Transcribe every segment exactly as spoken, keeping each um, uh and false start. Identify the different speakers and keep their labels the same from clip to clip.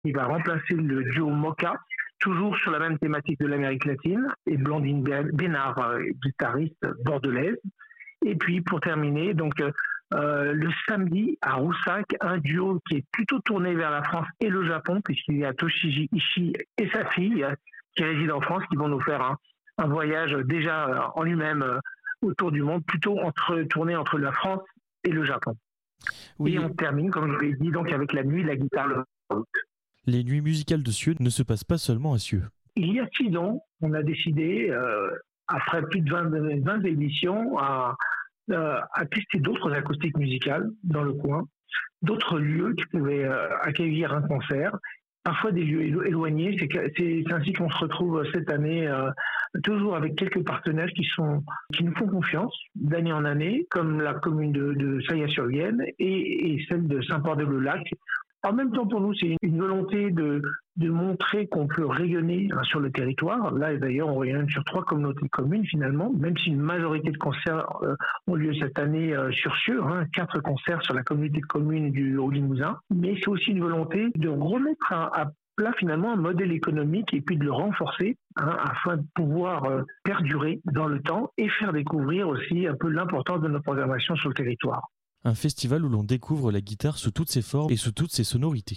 Speaker 1: Il va remplacer le duo Moka, toujours sur la même thématique de l'Amérique latine, et Blandine Bénard, guitariste bordelaise. Et puis pour terminer, donc euh, le samedi à Roussac, un duo qui est plutôt tourné vers la France et le Japon, puisqu'il y a Toshiji Ishii et sa fille qui résident en France, qui vont nous faire un, un voyage déjà en lui-même autour du monde, plutôt entre, tourné entre la France et le Japon. Oui. Et on termine, comme je l'ai dit, donc avec la nuit de la guitare le vingt août.
Speaker 2: Les nuits musicales de Cieux ne se passent pas seulement à Cieux.
Speaker 1: Il y a six ans, on a décidé, euh, après plus de vingt, vingt émissions, à, euh, à tester d'autres acoustiques musicales dans le coin, d'autres lieux qui pouvaient euh, accueillir un concert, parfois des lieux élo- éloignés. C'est, c'est, c'est ainsi qu'on se retrouve cette année, euh, toujours avec quelques partenaires qui, sont, qui nous font confiance d'année en année, comme la commune de, de Saillat-sur-Vienne et, et celle de Saint-Port-de-Lac. En même temps, pour nous, c'est une volonté de, de montrer qu'on peut rayonner hein, sur le territoire. Là, d'ailleurs, on rayonne sur trois communautés de communes, finalement, même si une majorité de concerts euh, ont lieu cette année euh, sur Cieux, hein, quatre concerts sur la communauté de communes du Haut-Limousin. Mais c'est aussi une volonté de remettre à, à plat, finalement, un modèle économique et puis de le renforcer hein, afin de pouvoir euh, perdurer dans le temps et faire découvrir aussi un peu l'importance de notre programmation sur le territoire.
Speaker 2: Un festival où l'on découvre la guitare sous toutes ses formes et sous toutes ses sonorités.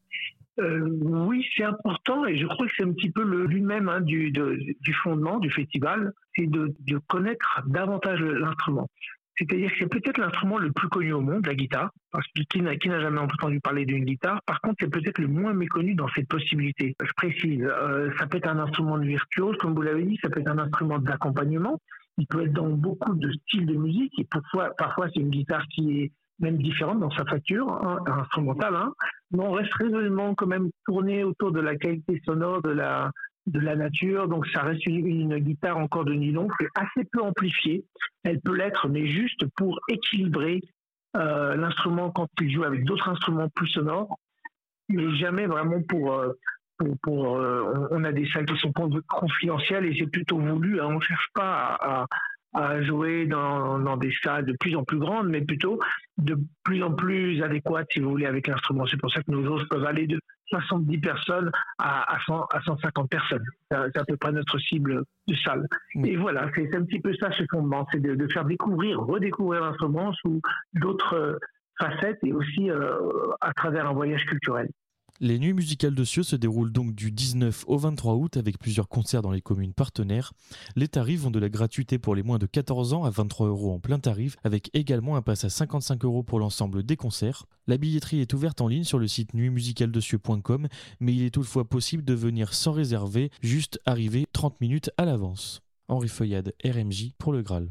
Speaker 1: Euh, oui, c'est important et je crois que c'est un petit peu le, lui-même hein, du, de, du fondement du festival, c'est de, de connaître davantage l'instrument. C'est-à-dire que c'est peut-être l'instrument le plus connu au monde, la guitare, parce que qui n'a, qui n'a jamais entendu parler d'une guitare. Par contre, c'est peut-être le moins méconnu dans cette possibilité. Je précise, euh, ça peut être un instrument de virtuose, comme vous l'avez dit, ça peut être un instrument d'accompagnement. Il peut être dans beaucoup de styles de musique et parfois, parfois c'est une guitare qui est même différente dans sa facture hein, instrumentale. Hein. Mais on reste résolument quand même tourné autour de la qualité sonore de la, de la nature. Donc ça reste une, une guitare encore de nylon qui est assez peu amplifiée. Elle peut l'être, mais juste pour équilibrer euh, l'instrument quand il joue avec d'autres instruments plus sonores, mais jamais vraiment pour... Euh, Pour, pour, euh, on a des salles qui sont confidentielles et c'est plutôt voulu. Hein, on ne cherche pas à, à jouer dans, dans des salles de plus en plus grandes, mais plutôt de plus en plus adéquates, si vous voulez, avec l'instrument. C'est pour ça que nos jauges peuvent aller de soixante-dix personnes à, à, cent, à cent cinquante personnes. C'est à peu près notre cible de salle. Oui. Et voilà, c'est, c'est un petit peu ça ce fondement, c'est de, de faire découvrir, redécouvrir l'instrument sous d'autres facettes et aussi euh, à travers un voyage culturel.
Speaker 2: Les nuits musicales de Cieux se déroulent donc du dix-neuf au vingt-trois août avec plusieurs concerts dans les communes partenaires. Les tarifs vont de la gratuité pour les moins de quatorze ans à vingt-trois euros en plein tarif, avec également un pass à cinquante-cinq euros pour l'ensemble des concerts. La billetterie est ouverte en ligne sur le site nuit musicale de cieux point com, mais il est toutefois possible de venir sans réserver, juste arriver trente minutes à l'avance. Henri Feuillade, R M J pour le Graal.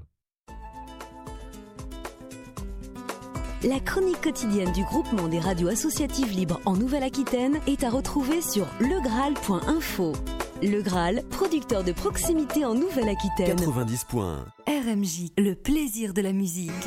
Speaker 3: La chronique quotidienne du groupement des radios associatives libres en Nouvelle-Aquitaine est à retrouver sur le graal point info. Le Graal, producteur de proximité en Nouvelle-Aquitaine.
Speaker 4: quatre-vingt-dix points.
Speaker 3: R M J, le plaisir de la musique.